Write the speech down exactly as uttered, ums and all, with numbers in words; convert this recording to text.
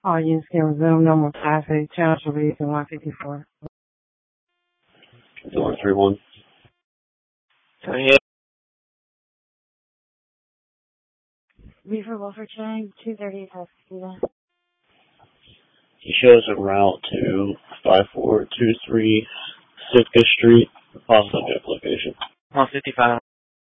All units can resume normal traffic. Channel should be in one fifty-four. one three one. twenty-eight. Beaver Wilford Chang, two thirty past Steven. He shows a route to five four two three Sitka Street, possible location. one fifty-five.